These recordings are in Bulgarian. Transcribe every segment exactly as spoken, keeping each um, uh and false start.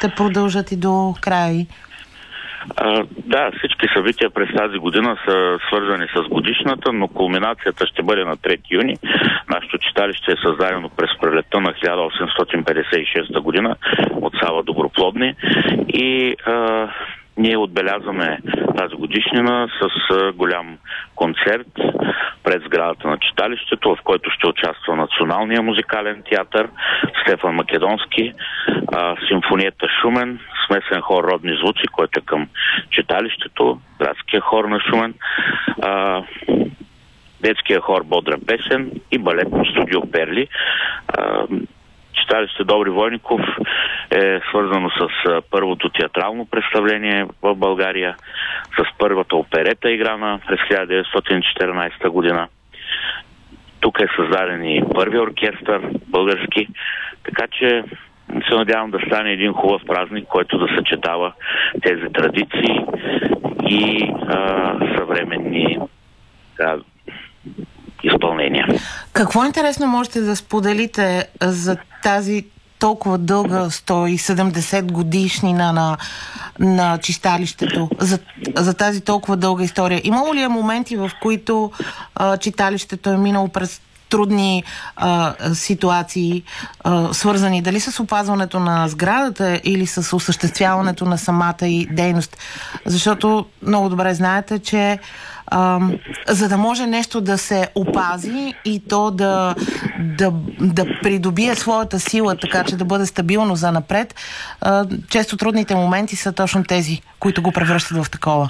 ще продължат и до края? А, да, всички събития през тази година са свързани с годишната, но кулминацията ще бъде на трети юни. Нашето читалище е създадено през пролетта на хиляда осемстотин петдесет и шеста година от Сава Доброплодни и а, ние отбелязваме тази годишнина с а, голям концерт пред сградата на читалището, в който ще участва Националния музикален театър, Стефан Македонски, а, симфонията Шумен, смесен хор Родни звуци, който е към читалището, градския хор на Шумен, а, детския хор Бодра песен и балетно студио Перли. А, читалище Добри Войников е свързано с а, първото театрално представление в България, с първата оперета, играна през хиляда деветстотин и четиринадесета година. Тук е създаден и първи оркестър български, така че се надявам да стане един хубав празник, който да съчетава тези традиции и а, съвременни да, изпълнения. Какво интересно можете да споделите за тази толкова дълга сто и седемдесет годишнина на, на читалището, за, за тази толкова дълга история? Имало ли е моменти, в които а, читалището е минало през трудни а, ситуации, а, свързани дали с опазването на сградата или с осъществяването на самата и дейност? Защото много добре знаете, че а, за да може нещо да се опази и то да, да, да придобие своята сила, така че да бъде стабилно за напред, а, често трудните моменти са точно тези, които го превръщат в такова.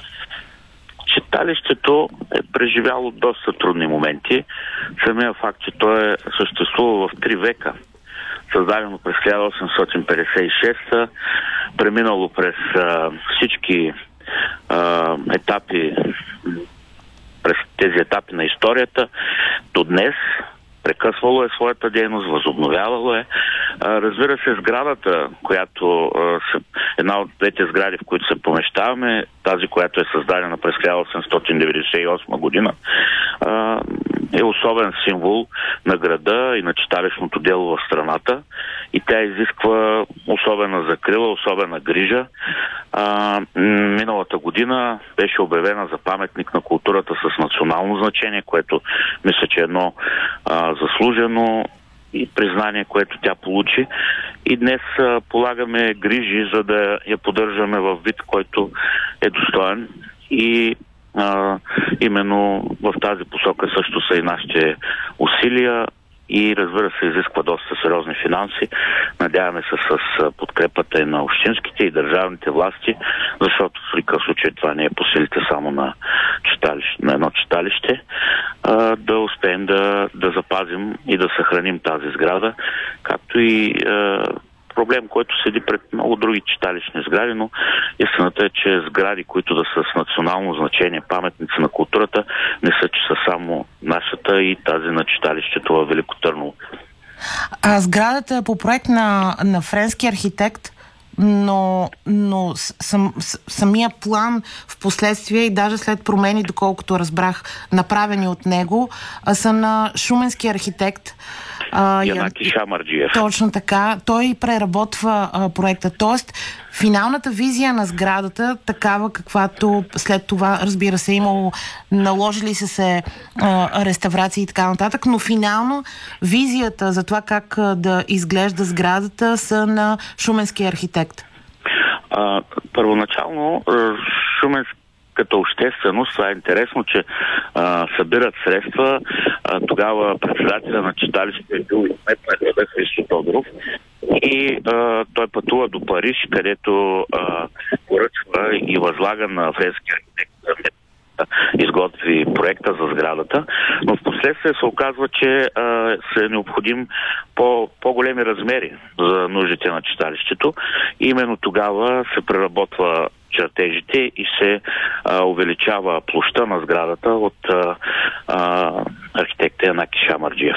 Читалището е преживяло доста трудни моменти. Самия факт, че то е съществувало в три века, създадено през хиляда осемстотин петдесет и шеста, преминало през а, всички а, етапи, през тези етапи на историята, до днес прекъсвало е своята дейност, възобновявало е. А, разбира се, сградата, която а, се, една от двете сгради, в които се помещаваме, тази, която е създадена през хиляда осемстотин деветдесет и осма година, а, е особен символ на града и на читалищното дело в страната и тя изисква особена закрила, особена грижа. А, миналата година беше обявена за паметник на културата с национално значение, което мисля, че е едно а, заслужено и признание, което тя получи. И днес а, полагаме грижи, за да я поддържаме в вид, който е достоен. И а, именно в тази посока също са и нашите усилия и разбира се изисква доста сериозни финанси. Надяваме се с подкрепата и на общинските и държавните власти, защото в никакъв случай това не е по силите само на, читалище, на едно читалище, а, да успеем да, да запазим и да съхраним тази сграда, както и а, проблем, който седи пред много други читалищни сгради, но истината е, че сгради, които да са с национално значение, паметници на културата, не са, че са само нашата и тази на читалището във Велико Търново. А сградата е по проект на, на френски архитект, но, но сам, самия план в последствие и даже след промени, доколкото разбрах, направени от него, са на шуменски архитект Uh, Янаки Шамарджиев. Точно така. Той преработва а, проекта. Тоест, финалната визия на сградата, такава каквато след това, разбира се, имало, наложили се се а, реставрации и така нататък, но финално визията за това как а, да изглежда сградата са на шуменски архитект. А, първоначално шуменски като общественост, това е интересно, че а, събират средства. А, тогава председателя на читалището е бил кмет на града Христо Тодоров и а, той пътува до Париж, където а, поръчва и възлага на френски архитект да изготви проекта за сградата, но в последствие се оказва, че а, са необходим по, по-големи размери за нуждите на читалището. И именно тогава се преработва чертежите и се а, увеличава площта на сградата от а, а, архитекта Янаки Шамарджиев.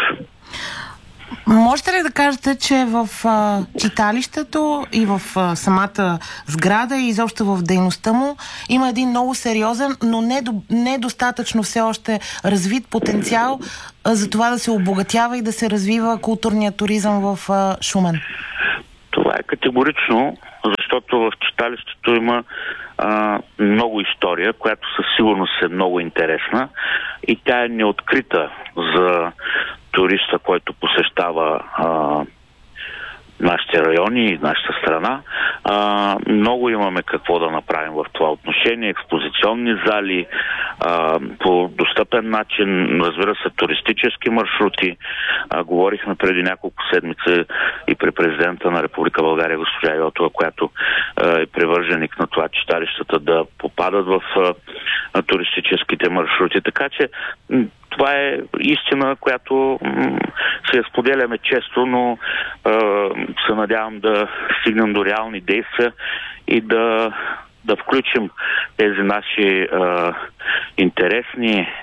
Можете ли да кажете, че в а, читалището и в а, самата сграда и изобщо в дейността му има един много сериозен, но недостатъчно все още развит потенциал а, за това да се обогатява и да се развива културния туризъм в а, Шумен? Това е категорично, защото защото в читалището има а, много история, която със сигурност е много интересна и тя е неоткрита за туриста, който посещава а, нашите райони и нашата страна. А, много имаме какво да направим в това отношение. Експозиционни зали, а, по достъпен начин, разбира се, туристически маршрути. А, говорихме преди няколко седмици и при президента на Република България, госпожа Йотова, която а, е привърженик на това читалищата да попадат в а, туристическите маршрути. Така че това е истина, която м- се споделяме често, но е, се надявам да стигнем до реални действия и да, да включим тези наши е, интересни е,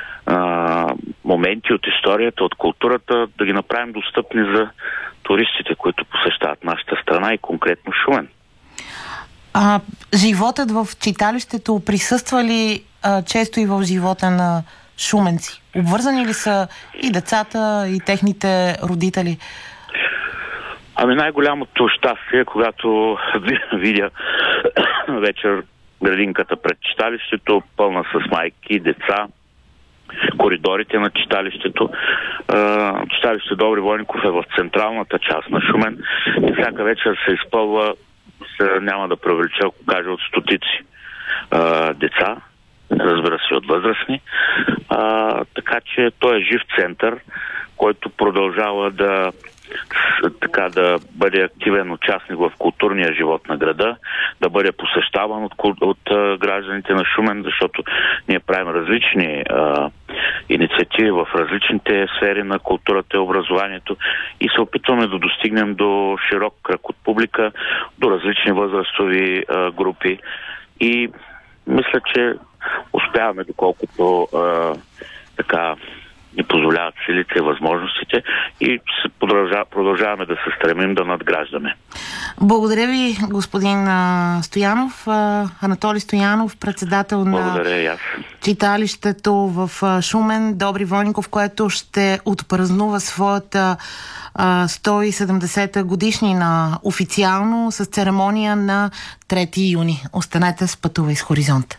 моменти от историята, от културата, да ги направим достъпни за туристите, които посещават нашата страна и конкретно Шумен. А, животът в читалището присъства ли а, често и в живота на шуменци? Обвързани ли са и децата, и техните родители? Ами най-голямото щастие, когато видя вечер градинката пред читалището, пълна с майки, деца, коридорите на читалището. Читалище Добри Войников е в централната част на Шумен и всяка вечер се изпълва, се, няма да преувелича, ако кажа, от стотици деца, разбира се, от възрастни. А, така че той е жив център, който продължава да така да бъде активен участник в културния живот на града, да бъде посещаван от, от а, гражданите на Шумен, защото ние правим различни а, инициативи в различните сфери на културата и образованието и се опитваме да достигнем до широк кръг от публика, до различни възрастови а, групи и мисля, че успяваме, доколкото а, така ни позволяват силите и възможностите и продължа, продължаваме да се стремим да надграждаме. Благодаря ви, господин а, Стоянов. А, Анатолий Стоянов, председател на читалището в а, Шумен, Добри Войников, което ще отпразнува своята а, сто и седемдесета годишнина официално с церемония на трети юни. Останете с Пътувай с Хоризонт.